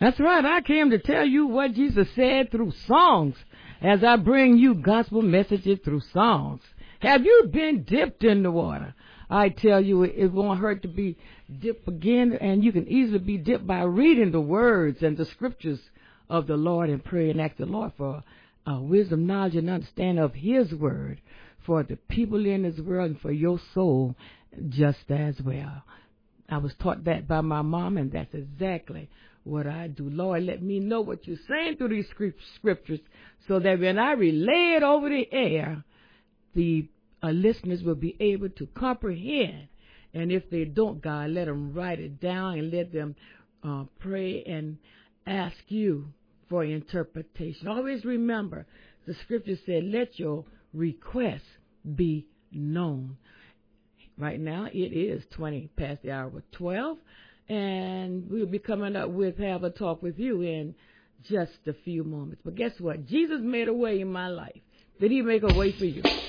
That's right. I came to tell you what Jesus said through songs as I bring you gospel messages through songs. Have you been dipped in the water? I tell you, it won't hurt to be dipped again, and you can easily be dipped by reading the words and the scriptures of the Lord and pray and ask the Lord for wisdom, knowledge, and understanding of His word for the people in this world and for your soul just as well. I was taught that by my mom, and that's exactly what I do. Lord, let me know what you're saying through these scriptures so that when I relay it over the air, the listeners will be able to comprehend. And if they don't, God, let them write it down and let them pray and ask you for interpretation. Always remember, the scripture said, let your requests be known. Right now, it is 20 past the hour of 12, and we'll be coming up with Have a Talk with You in just a few moments. But guess what? Jesus made a way in my life. Did He make a way for you?